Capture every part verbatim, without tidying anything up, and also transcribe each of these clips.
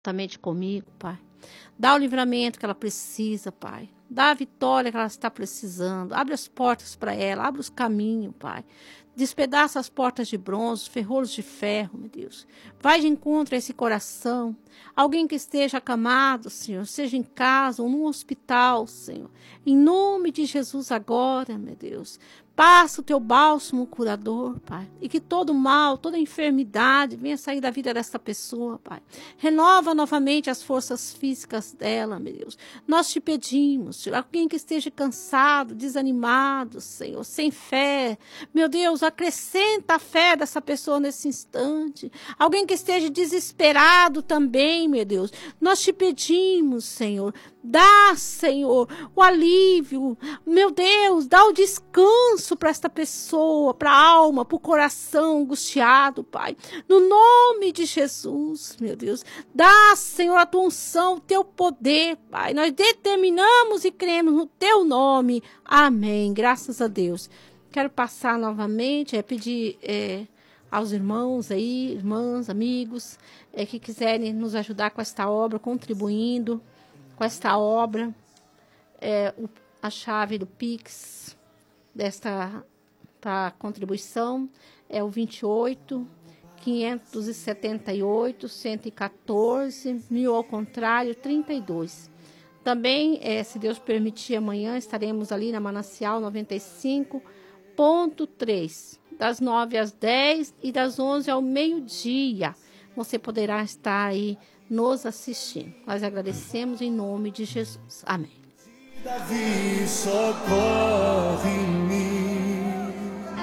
juntamente comigo, Pai. Dá o livramento que ela precisa, Pai. Dá a vitória que ela está precisando. Abre as portas para ela, abre os caminhos, Pai. Despedaça as portas de bronze, os ferrolhos de ferro, meu Deus. Vai de encontro a esse coração. Alguém que esteja acamado, Senhor, seja em casa ou no hospital, Senhor. Em nome de Jesus agora, meu Deus. Passa o teu bálsamo curador, Pai. E que todo mal, toda enfermidade venha sair da vida desta pessoa, Pai. Renova novamente as forças físicas dela, meu Deus. Nós te pedimos, Senhor, alguém que esteja cansado, desanimado, Senhor, sem fé. Meu Deus, acrescenta a fé dessa pessoa nesse instante. Alguém que esteja desesperado também, meu Deus. Nós te pedimos, Senhor. Dá, Senhor, o alívio. Meu Deus, dá o descanso para esta pessoa, para a alma, para o coração angustiado, Pai. No nome de Jesus, meu Deus. Dá, Senhor, a tua unção, o teu poder, Pai. Nós determinamos e cremos no teu nome. Amém. Graças a Deus. Quero passar novamente, é pedir é, aos irmãos aí, irmãs, amigos, é, que quiserem nos ajudar com esta obra, contribuindo com esta obra. É, o, a chave do Pix desta pra contribuição é o vinte e oito, quinhentos e setenta e oito, cento e quatorze, mil ao contrário, trinta e dois. Também, é, se Deus permitir, amanhã estaremos ali na Manancial noventa e cinco ponto três, das nove às dez e das onze ao meio-dia. Você poderá estar aí nos assistindo. Nós agradecemos em nome de Jesus. Amém. Davi, socorre em mim.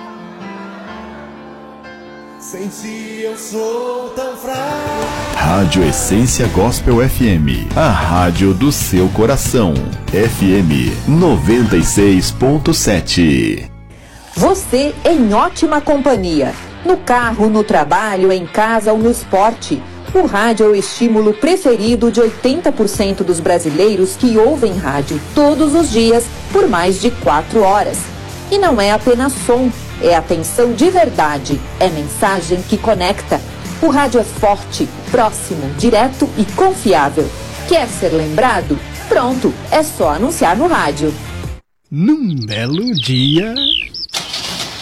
Sem ti eu sou tão fraco. Rádio Essência Gospel F M, a rádio do seu coração. F M noventa e seis ponto sete. Você em ótima companhia. No carro, no trabalho, em casa ou no esporte. O rádio é o estímulo preferido de oitenta por cento dos brasileiros que ouvem rádio todos os dias por mais de quatro horas. E não é apenas som, é atenção de verdade, é mensagem que conecta. O rádio é forte, próximo, direto e confiável. Quer ser lembrado? Pronto, é só anunciar no rádio. Num belo dia...